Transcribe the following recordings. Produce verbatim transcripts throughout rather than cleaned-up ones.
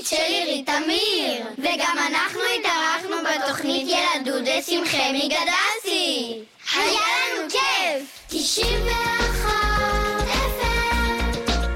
של עירית תמיר. וגם אנחנו התארחנו בתוכנית ילדודס עם חמי גדסי. היה לנו כיף! תשעים ואחת אף אם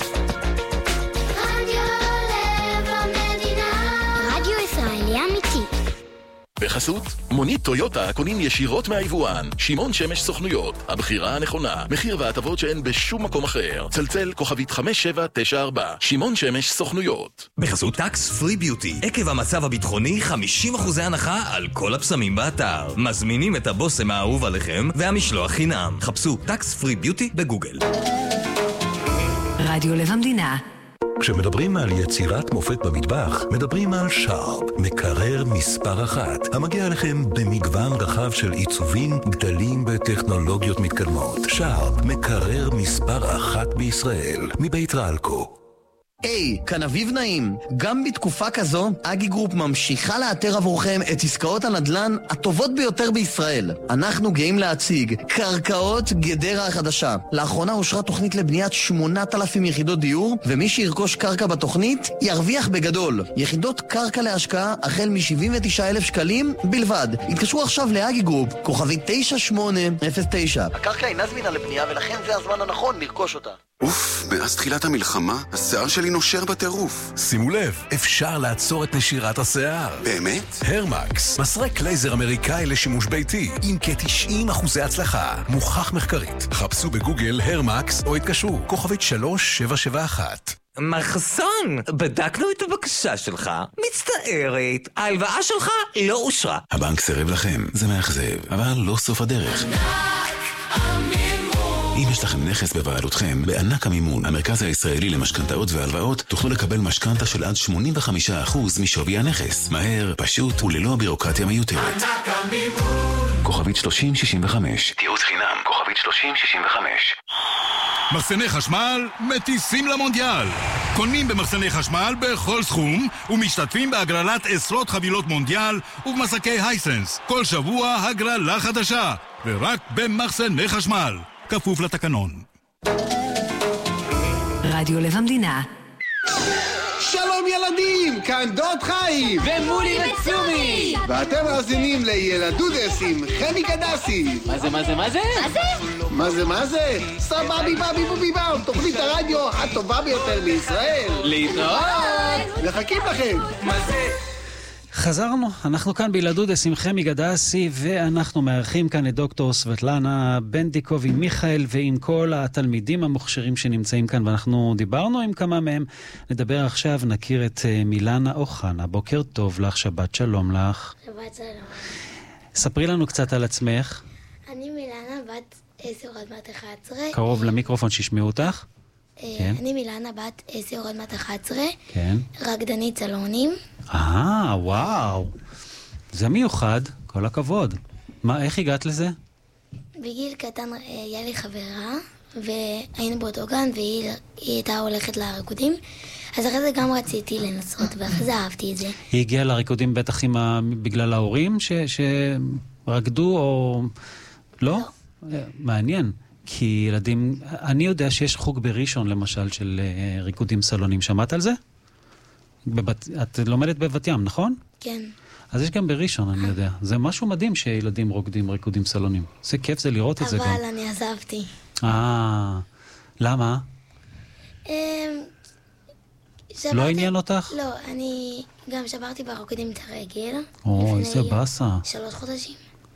רדיו לב המדינה, רדיו ישראלי אמיתי. בחסות, מונית טויוטה קונים ישירות מהיבואן. שמעון שמש סוכנויות, הבחירה הנכונה. מחיר והטבות שאין בשום מקום אחר. צלצל כוכבית חמש שבע תשע ארבע. שמעון שמש סוכנויות. בחסות טקס פרי ביוטי. עקב המצב הביטחוני, חמישים אחוז הנחה על כל הפסמים באתר. מזמינים את הבושם האהוב עליכם והמשלוח חינם. חפשו טקס פרי ביוטי בגוגל. רדיו לב המדינה. כשמדברים על יצירת מופת במטבח, מדברים על שרפ, מקרר מספר אחת, המגיע לכם במגוון רחב של עיצובים, גדלים וטכנולוגיות מתקדמות. שרפ, מקרר מספר אחת בישראל, מבית רלקו. היי, hey, כאן אביב נעים. גם בתקופה כזו, אגי גרופ ממשיכה לאתר עבורכם את עסקאות הנדל"ן הטובות ביותר בישראל. אנחנו גאים להציג קרקעות גדרה החדשה. לאחרונה אושרה תוכנית לבניית שמונת אלפים יחידות דיור, ומי שירכוש קרקע בתוכנית ירוויח בגדול. יחידות קרקע להשקעה החל מ-שבעים ותשעה אלף שקלים בלבד. התקשרו עכשיו לאגי גרופ, כוכבי תשע שמונה אפס תשע. הקרקע אינה זמינה לבנייה ולכן זה הזמן הנכון לרכוש אותה. אוף, מאז תחילת המלחמה, השיער שלי נושר בטירוף. שימו לב, אפשר לעצור את נשירת השיער. באמת? הרמקס, מסרק לייזר אמריקאי לשימוש ביתי, עם כ-תשעים אחוזי הצלחה, מוכח מחקרית. חפשו בגוגל הרמקס או התקשרו, כוכבית שלוש שבע שבע אחת. מחסון, בדקנו את הבקשה שלך. מצטערת, ההלוואה שלך לא אושרה. הבנק סירב לכם, זה מאכזב, אבל לא סוף הדרך. אם יש לכם נכס בבעלותכם, בענק המימון, המרכז הישראלי למשכנתאות והלוואות, תוכלו לקבל משכנתה של עד שמונים וחמישה אחוז משווי הנכס. מהר, פשוט וללא בירוקרטיה מיותרת. ענק המימון. כוכבית שלושים שישים וחמש. תיעוץ חינם, כוכבית שלושים שישים וחמש. מחסני חשמל מטיסים למונדיאל. קונים במחסני חשמל בכל סכום ומשתתפים בהגרלת עשרות חבילות מונדיאל ובמסקי הייסנס. כל שבוע הגרלה חדשה, ורק במחסני חשמל. כפוף לתקנון. רדיו לב המדינה. שלום ילדים, כאן דוד חיים ומולי וצומי, ואתם מאזינים לילדודס עם חמי גדסי. מה זה מה זה מה זה? מה זה? מה זה מה זה? סבבי בבי בובי באו, תוכנית הרדיו הטובה ביותר בישראל. להתראות, מחכים לכם. מה זה? חזרנו, אנחנו כאן בילדודס עם חמי גדסי, ואנחנו מארחים כאן את דוקטור סבטלנה בנדיקוב עם מיכאל ועם כל התלמידים המוכשרים שנמצאים כאן, ואנחנו דיברנו עם כמה מהם. נדבר עכשיו, נכיר את מילנה אוחנה. בוקר טוב לך, שבת שלום לך. שבת שלום. ספרי לנו קצת על עצמך. אני מילנה, בת עשר עוד מעט אחת עשרה. קרוב למיקרופון שישמעו אותך. כן. אני מילנה, בת עשר עוד מעט אחת עשרה. כן. רקדנית סלונים. אה, וואו. זה מיוחד, כל הכבוד. מה, איך הגעת לזה? בגיל קטן היה לי חברה, והיינו באותו גן, והיא הייתה הולכת לריקודים. אז אחרי זה גם רציתי לנסות, ואחרי זה אהבתי את זה. היא הגיעה לריקודים בטח עם ה... בגלל ההורים ש... שרקדו או... לא? לא. מעניין. כי ילדים... אני יודע שיש חוג בראשון, למשל, של ריקודים סלונים. שמעת על זה? בבת... את לומדת בבת ים, נכון? כן. אז יש גם בראשון, אני יודע. זה משהו מדהים שילדים רוקדים ריקודים סלונים. זה כיף, זה לראות את זה גם. אבל אני עזבתי. אה, למה? לא עניין אותך? לא, אני גם שברתי ברוקדים את הרגל. או, איזה בסה. שלוש חודשים.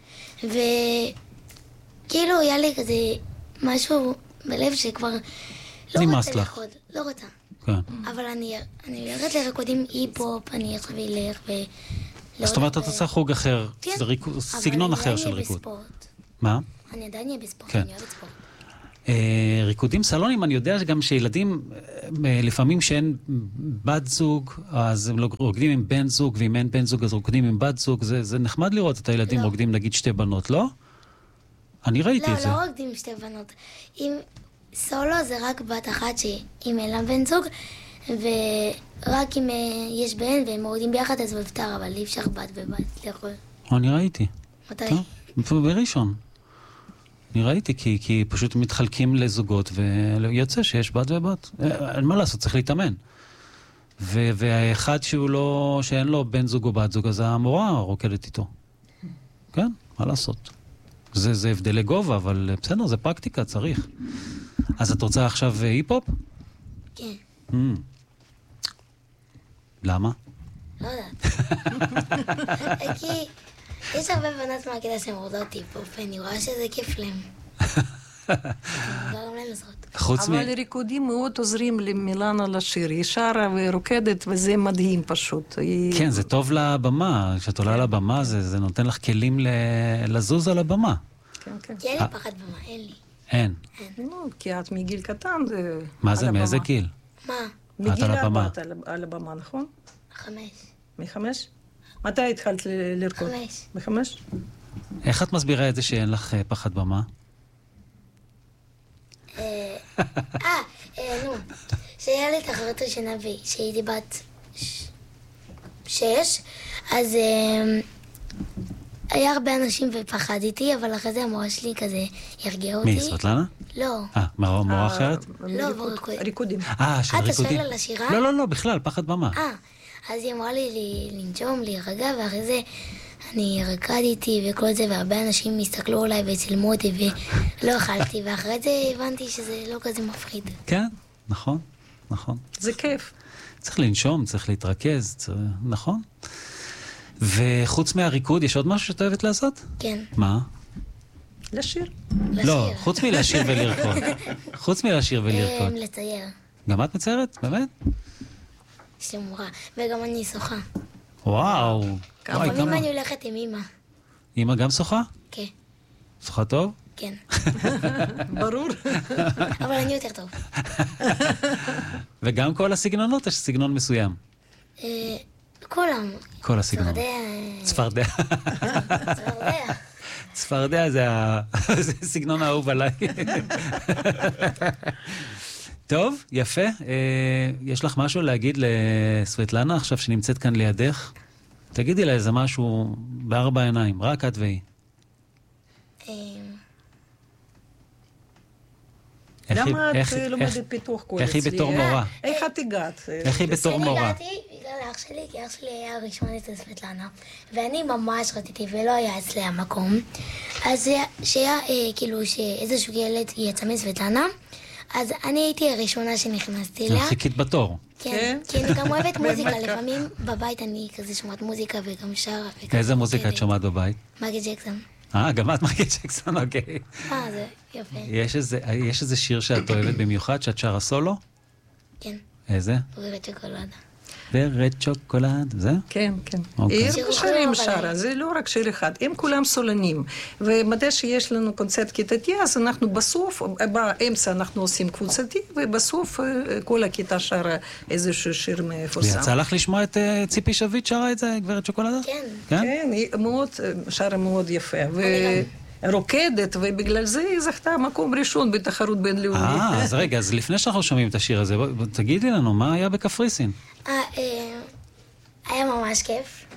וכאילו היה לי כזה משהו בלב שכבר לא רוצה לרקוד. לא רוצה. כן. אבל אני הולכת לרקודים אי-פופ, אני עכשיו אלך ו... זאת אומרת, אתה צריך חוג אחר, סגנון אחר של ריקוד. אבל אני עדיין בספורט. מה? אני עדיין אהיה בספורט, אני אוהבת ספורט. ריקודים סלונים, אני יודע גם שילדים, לפעמים שאין בת זוג, אז הם רוקדים עם בן זוג, ואם אין בן זוג, אז רוקדים עם בת זוג. זה נחמד לראות את הילדים רוקדים, נגיד, שתי בנות, לא? אני ראיתי את זה. לא, לא רוקדים עם שתי בנות. אם סולו זה רק בת אחת שאם אין לה בן זוג, ורק אם יש בן והם מורדים ביחד אז מבטר, אבל אי אפשר בת ובת לאכול. אני ראיתי. מתי? בראשון. אני ראיתי כי, כי פשוט מתחלקים לזוגות ויוצא שיש בת ובת. אין מה לעשות, צריך להתאמן. והאחד שהוא לא, שאין לו בן זוג או בת זוג, אז המורה רוקדת איתו. כן, מה לעשות? זה, זה הבדלי גובה, אבל בסדר, זה פרקטיקה, צריך. אז את רוצה עכשיו היפ-הופ? כן. Mm. למה? לא יודעת. כי יש הרבה בנות מהכיתה שהן רוצות היפ-הופ, ואני רואה שזה כיף להם. אבל ריקודים מאוד עוזרים למילנה לשיר. היא שרה ורוקדת, וזה מדהים פשוט. כן, זה טוב לבמה. כשאת עולה לבמה, זה נותן לך כלים לזוז על הבמה. כי אין לי פחד במה, אין לי. אין. כי את מגיל קטן זה... מה זה? מאיזה גיל? מה? מגיל ארבע על הבמה, נכון? חמש. מחמש? מתי התחלת לרקוד? חמש. בחמש? איך את מסבירה את זה שאין לך פחד במה? אה, נו, שהיה לי תחרות ראשונה שהייתי בת שש, אז היה הרבה אנשים ופחדתי, אבל אחרי זה המורה שלי כזה הרגיע אותי. מי, סבטלנה? לא. אה, מורה אחרת? לא, ריקודים. אה, של ריקודים. את השואל על השירה? לא, לא, לא, בכלל, פחד במה. אה, אז היא אמרה לי לנשום, להירגע, ואחרי זה אני רקדתי וכל זה, והרבה אנשים הסתכלו עליי וצילמו אותי ולא אכלתי, ואחרי זה הבנתי שזה לא כזה מפחיד. כן, נכון, נכון. זה כיף. צריך לנשום, צריך להתרכז, צריך... נכון. וחוץ מהריקוד, יש עוד משהו שאת אוהבת לעשות? כן. מה? לשיר. לא, חוץ מלשיר ולרקוד. חוץ מלשיר ולרקוד. לצייר. גם את מציירת? באמת? יש לי מורה, וגם אני שוחה. וואו. לפעמים אני הולכת עם אמא. אמא גם שוחה? כן. שוחה טוב? כן. ברור. אבל אני יותר טוב. וגם כל הסגנונות, יש סגנון מסוים. כולם. כל הסגנונות. צפרדע. צפרדע. צפרדע זה הסגנון האהוב עליי. טוב, יפה. יש לך משהו להגיד לסבטלנה עכשיו שנמצאת כאן לידך? תגידי לה איזה משהו בארבע עיניים, רק את והיא. למה את לומדת פיתוח קול אצלי? איך היא בתור מורה? איך את הגעת? איך היא בתור מורה? אני הגעתי בגלל אח שלי, כי אח שלי היה הראשון אצל סבטלנה, ואני ממש רציתי ולא היה אצלי המקום. אז שהיה כאילו שאיזשהו ילד יצא מסבטלנה, אז אני הייתי הראשונה שנכנסתי אליה. חיכית בתור. כן, כי אני גם אוהבת מוזיקה, לפעמים בבית אני כזה שומעת מוזיקה וגם שרה. איזה מוזיקה את שומעת בבית? מייקל ג'קסון. אה, גם את מייקל ג'קסון, אוקיי. אה, זה יפה. יש איזה שיר שאת אוהבת במיוחד, שאת שרה סולו? כן. איזה? ורד שוקולד. ורד שוקולד, זה? כן, כן. הם שרים שרה, זה לא רק שיר אחד, הם כולם סולנים. ומתי שיש לנו קונצרט כיתתי, אז אנחנו בסוף, באמצע אנחנו עושים קבוצתי, ובסוף כל הכיתה שרה איזשהו שיר מפורסם. ויצא לך לשמוע את ציפי שביט שרה את זה, גברת שוקולדה? כן. כן, היא מאוד, שרה מאוד יפה. רוקדת, ובגלל זה היא זכתה מקום ראשון בתחרות בינלאומית. אה, אז רגע, אז לפני שאנחנו שומעים את השיר הזה, תגידי לנו, מה היה בקפריסין? אה, היה ממש כיף.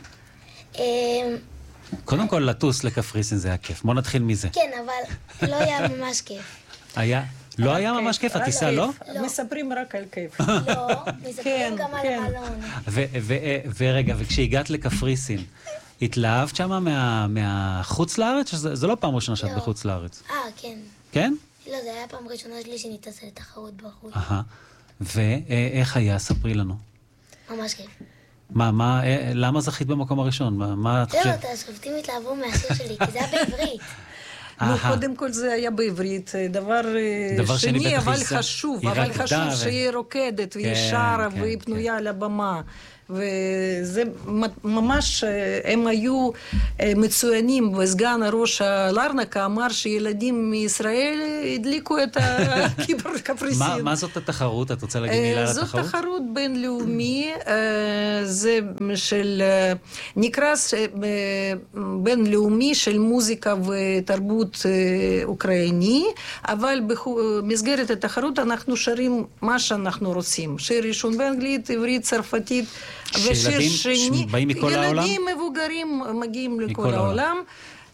קודם כל, לטוס לקפריסין זה היה כיף. בוא נתחיל מזה. כן, אבל לא היה ממש כיף. היה? לא היה ממש כיף? הטיסה לא? מספרים רק על כיף. לא, מספרים גם על המלון. ורגע, וכשהגעת לקפריסין, התלהבת שמה מהחוץ לארץ? זה לא פעם ראשונה שאת בחוץ לארץ. אה, כן. כן? לא, זה היה פעם ראשונה שלי שניטסה לתחרות בחוץ. אהה. ואיך היה? ספרי לנו. ממש כיף. מה, מה, למה זכית במקום הראשון? מה את חושבת? לא, את השופטים התלהבו מהשיר שלי, כי זה היה בעברית. נו, קודם כל זה היה בעברית, דבר שני, אבל חשוב, אבל חשוב שהיא רוקדת, והיא שרה, והיא פנויה על הבמה. וזה ממש, הם היו מצוינים, וסגן הראש לרנקה אמר שילדים מישראל הדליקו את הקפריסין. מה זאת התחרות? את רוצה להגיד מילה על התחרות? זאת תחרות בינלאומי, זה של, נקרא בינלאומי של מוזיקה ותרבות אוקראיני, אבל במסגרת התחרות אנחנו שרים מה שאנחנו רוצים. שיר ראשון באנגלית, עברית, צרפתית, ושיר שני, באים מכל העולם? ילדים מבוגרים מגיעים לכל העולם,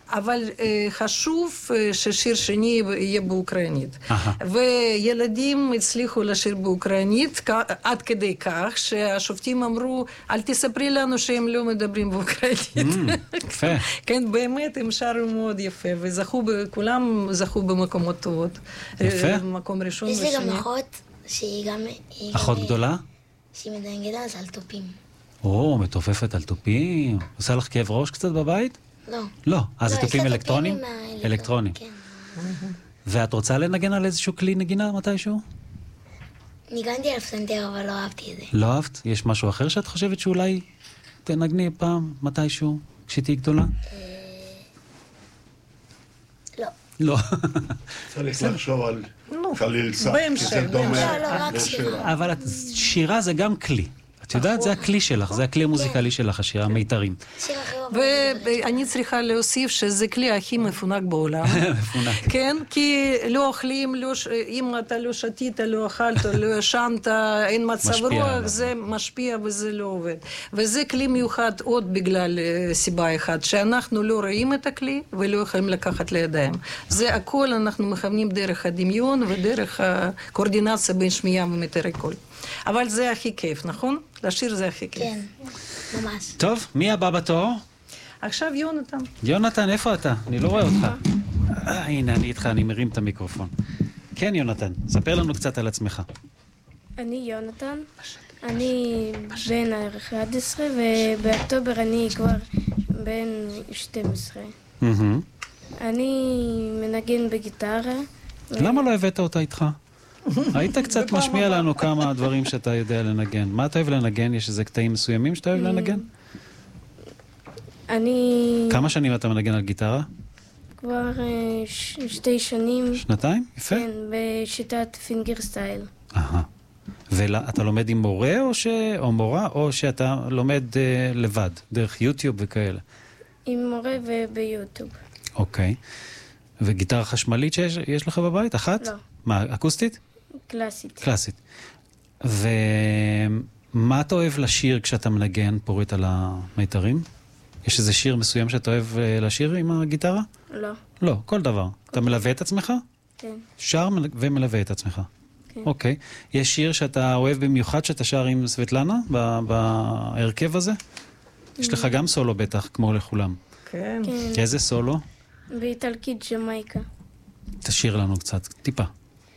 אבל חשוב ששיר שני יהיה באוקראינית. וילדים הצליחו לשיר באוקראינית עד כדי כך שהשופטים אמרו, אל תספרי לנו שהם לא מדברים באוקראינית. יפה. כן, באמת הם שרו מאוד יפה, וכולם זכו במקומות טובות. יפה. מקום ראשון ושני. יש לי גם אחות שהיא גם... אחות גדולה? שהיא מנגנת על תופים. או, מתופפת על תופים. עושה לך כאב ראש קצת בבית? לא. לא. אז זה תופים אלקטרונים? אלקטרונים. כן. ואת רוצה לנגן על איזשהו כלי נגינה מתישהו? ניגנתי על פסנתר, אבל לא אהבתי את זה. לא אהבת? יש משהו אחר שאת חושבת שאולי תנגני פעם, מתישהו, כשתהיי גדולה? לא. לא. צריך לחשוב על חליל סף, כי זה דומה לשירה. אבל שירה זה גם כלי. את יודעת, זה הכלי שלך, זה הכלי המוזיקלי שלך, השירה, המיתרים. ואני צריכה להוסיף שזה כלי הכי מפונק בעולם. מפונק. כן, כי לא אוכלים, אם אתה לא שתית, לא אכלת, לא ישנת, אין מצב רוח, זה משפיע וזה לא עובד. וזה כלי מיוחד עוד בגלל סיבה אחת, שאנחנו לא רואים את הכלי ולא יכולים לקחת לידיים. זה הכל אנחנו מכוונים דרך הדמיון ודרך הקואורדינציה בין שמיעה ומטרי קול. אבל זה הכי כיף, נכון? לשיר זה הכי כיף. כן, ממש. טוב, מי הבא בתור? עכשיו יונתן. יונתן, איפה אתה? אני לא רואה אותך. אה, הנה, אני איתך, אני מרים את המיקרופון. כן, יונתן, ספר לנו קצת על עצמך. אני יונתן, אני בן אחד עשרה, ובאוקטובר אני כבר בן שתים עשרה. אני מנגן בגיטרה. למה לא הבאת אותה איתך? היית קצת משמיע לנו כמה דברים שאתה יודע לנגן. מה אתה אוהב לנגן? יש איזה קטעים מסוימים שאתה אוהב לנגן? אני... כמה שנים אתה מנגן על גיטרה? כבר שתי שנים. שנתיים? יפה. כן, בשיטת פינגר סטייל. אהה. ואתה לומד עם מורה או, ש... או מורה, או שאתה לומד uh, לבד, דרך יוטיוב וכאלה? עם מורה וביוטיוב. אוקיי. וגיטרה חשמלית שיש לך בבית? אחת? לא. מה, אקוסטית? קלאסית. קלאסית. ומה אתה אוהב לשיר כשאתה מנגן פורט על המיתרים? יש איזה שיר מסוים שאתה אוהב לשיר עם הגיטרה? לא. לא, כל דבר. אתה מלווה את עצמך? כן. שר ומלווה את עצמך? כן. אוקיי. יש שיר שאתה אוהב במיוחד שאתה שר עם סבטלנה בהרכב הזה? יש לך גם סולו בטח, כמו לכולם. כן. איזה סולו? באיטלקית ג'מייקה. תשאיר לנו קצת, טיפה.